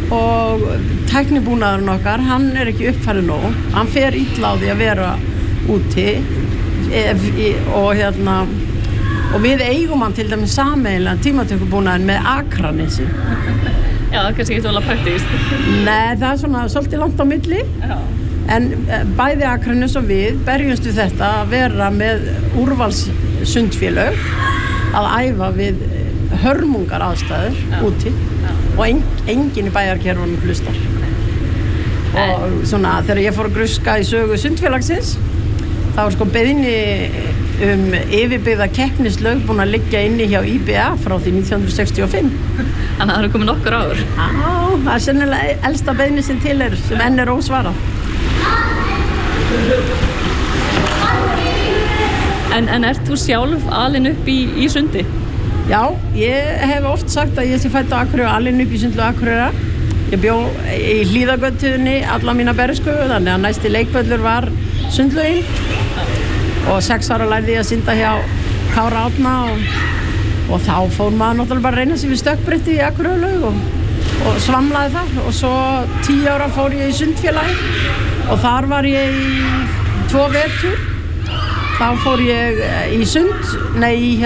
og tæknibúnaðurinn okkar, hann ekki uppfærður nóg, hann fer illa á því að vera úti og við eigum hann til dæmis sameiginlega tímatökubúnaðinn með Akranesi. Já, kannski ekki alveg praktískt. Nei, það svona svolítið langt á milli. Já. En bæði Akranes og við berjumst við þetta að vera með úrvalssundfélög að æfa við hörmungar aðstæður úti og enginn í bæjarkerfunum hlustar. Og svona þegar ég fór að gruska í sögu sundfélagsins þá var beiðni yfirbyggða keppnislög búin að liggja inni hjá IBA frá því 1965. Þannig að það eru komið nokkur ár. Já, það er sennilega elsta beiðni sem til sem enn er ósvarað. En ert þú sjálf alin upp í sundi? Já, ég hef oft sagt að ég sé fædd á Akureyri og alin upp í sundlu Akureyra. Ég bjó í Hlíðagötunni alla mína bernsku, þannig að næsti leikvöllur var sundlaugin og 6 ára lærði ég að synda hjá Kára Árna og þá fór maður náttúrulega bara að reyna sig við stökkbretti í Akureyrarlaug og svamlaði þar og svo 10 ára fór ég í sundfélagi og þar var ég í 2 vetur. Þá fór ég í sund,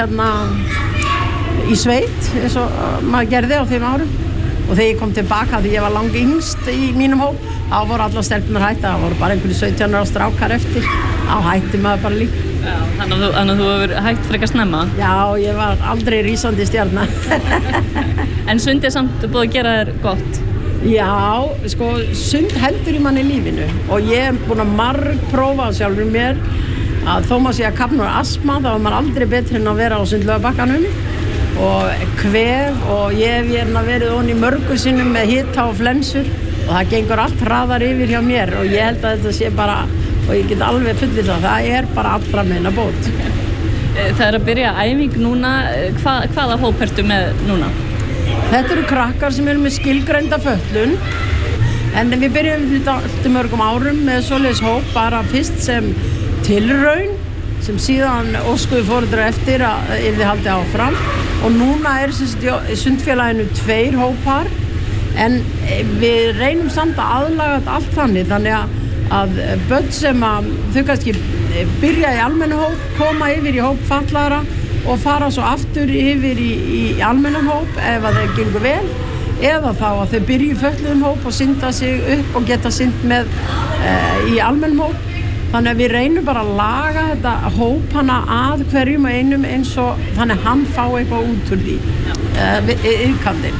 í sveit eins og maður gerði á þeim árum og þegar ég kom tilbaka því ég var lang yngst í mínum hóp þá voru allar stelpur hætta, það voru bara einhverju 17 ára strákar eftir þá hætti maður bara líka. Já, þannig að þú hefur hætt frekar snemma? Já, ég var aldrei rísandi stjarna. En sund er samt búið að gera þér gott? Já, sund heldur í manni lífinu og ég hef búin að margprófa sjálfur mér að þó maður sé að kafna úr astma þá var maður aldrei betri en að vera á sundlaugarbakkanum og kvef og ég hef verið onni mörgu sinnum með hita og flensur og það gengur allt hraðar yfir hjá mér og ég held að þetta sé bara og ég get alveg fullvissað það er bara allra meina bót. Það er að byrja æfing núna, hvaða hóp ertu með núna? Þetta eru krakkar sem eru með skilgreinda fötlun en við byrjum alltaf mörgum árum með svoleiðis hóp bara fyrst sem tilraun sem síðan óskuðu foreldrar eftir að yrði haldið áfram og núna er í sundfélaginu 2 hópar en við reynum samt að aðlaga allt þannig að börn sem að þau kannski byrja í almennu hóp koma yfir í hóp fatlaðra og fara svo aftur yfir í almennum hóp ef að þeir gengur vel eða þá að þau byrja í fötluðum hóp og synda sig upp og geta synd með í almennum hóp. Þannig að við reynum bara að laga þetta hóp hana að hverjum og einum eins og þannig að hann fá eitthvað út úr því yfirkandinn.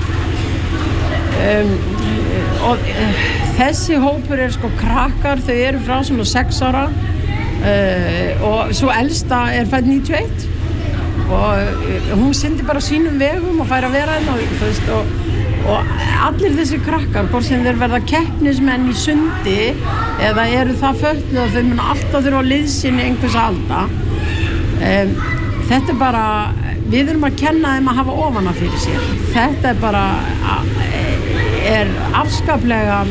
Og þessi hópur er krakkar, þau eru frá svona 6 ára og svo elsta er fædd 91 og hún syndir bara sínum vegum og fær að vera hérna og allir þessi krakkar, hvort sem þeir verða keppnismenn í sundi eða eru það fötluð og þau mun alltaf þurfa á liðsinni einhvers alda. Þetta er bara, við erum að kenna þeim að hafa ofana fyrir sér. Þetta er bara, er afskaplega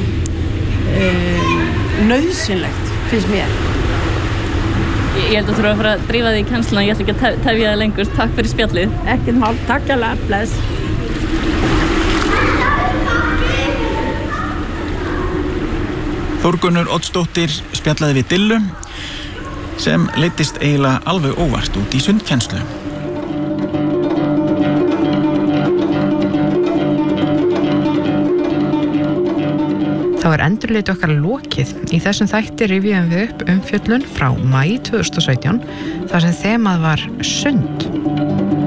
nauðsynlegt, finnst mér. Ég held að þú þurfa að fara að drífa þig í kennsluna, ég ætla ekki að tefja það lengur. Takk fyrir spjallið. Ekkert mál, takk alveg, bless. Þórgunnur Oddsdóttir spjallaði við Dillu sem leiddist eiginlega alveg óvart út í sundkennslu. Þá er endurleit okkar lokið. Í þessum þætti rifjum við upp umfjöllun frá maí 2017 þar sem þemað var sund.